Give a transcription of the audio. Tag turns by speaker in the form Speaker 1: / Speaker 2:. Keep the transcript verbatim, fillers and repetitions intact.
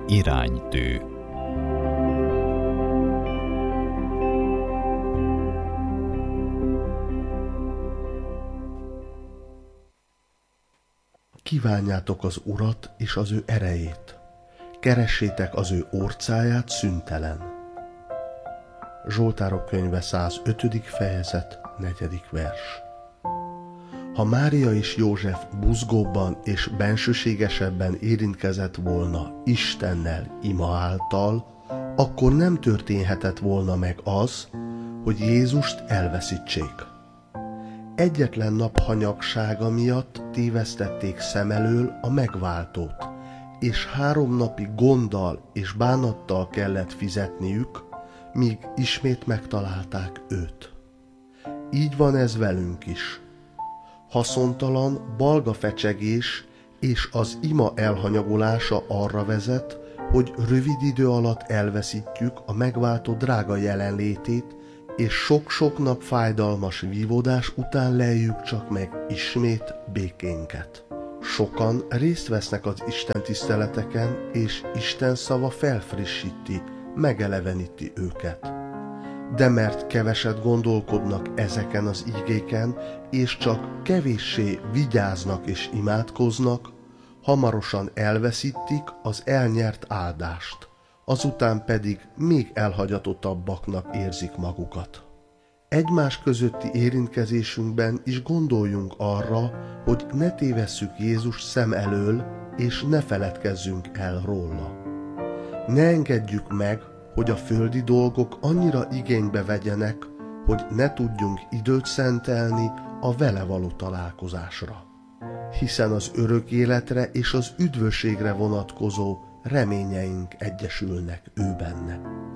Speaker 1: Iránytű.
Speaker 2: Kívánjátok az Urat és az ő erejét. Keressétek az ő orcáját szüntelen. Zsoltárok könyve százötödik fejezet, negyedik vers. Ha Mária és József buzgóbban és bensőségesebben érintkezett volna Istennel ima által, akkor nem történhetett volna meg az, hogy Jézust elveszítsék. Egyetlen nap hanyagsága miatt tévesztették szem elől a megváltót, és három napi gonddal és bánattal kellett fizetniük, míg ismét megtalálták őt. Így van ez velünk is. Haszontalan, balga fecsegés és az ima elhanyagolása arra vezet, hogy rövid idő alatt elveszítjük a megváltó drága jelenlétét, és sok-sok nap fájdalmas vívódás után leljük csak meg ismét békénket. Sokan részt vesznek az Isten tiszteleteken, és Isten szava felfrissíti, megeleveníti őket. De mert keveset gondolkodnak ezeken az ígéken, és csak kevéssé vigyáznak és imádkoznak, hamarosan elveszítik az elnyert áldást, azután pedig még elhagyatottabbaknak érzik magukat. Egymás közötti érintkezésünkben is gondoljunk arra, hogy ne tévesszük Jézus szem elől, és ne feledkezzünk el róla. Ne engedjük meg, hogy a földi dolgok annyira igénybe vegyenek, hogy ne tudjunk időt szentelni a vele való találkozásra. Hiszen az örök életre és az üdvösségre vonatkozó reményeink egyesülnek ő benne.